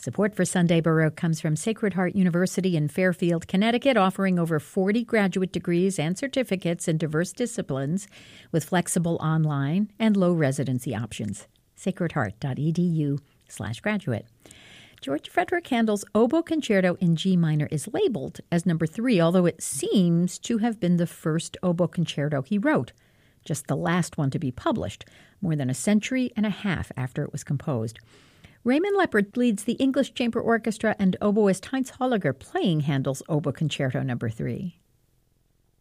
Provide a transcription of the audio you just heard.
Support for Sunday Baroque comes from Sacred Heart University in Fairfield, Connecticut, offering over 40 graduate degrees and certificates in diverse disciplines with flexible online and low residency options. sacredheart.edu/graduate. George Frederick Handel's Oboe Concerto in G minor is labeled as number 3, although it seems to have been the first oboe concerto he wrote, just the last one to be published, more than a century and a half after it was composed. Raymond Leppard leads the English Chamber Orchestra and oboist Heinz Holliger playing Handel's Oboe Concerto No. 3.